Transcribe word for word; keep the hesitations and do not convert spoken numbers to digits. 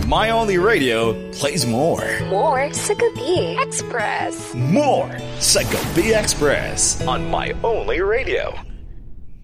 My Only Radio plays more. More sa Gabi Express. More sa Gabi Express on My Only Radio.